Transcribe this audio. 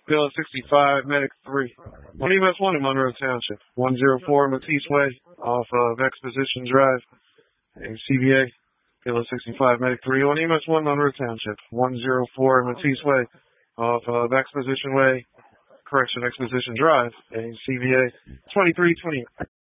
Bill 65, Medic 3. One EMS 1 in Monroe Township. 104 Matisse Way off of Exposition Drive. CBA. Bill 65, Medic 3. One EMS 1 Monroe Township. 104 Matisse Way off of Exposition Way. Exposition Drive. CBA 2328.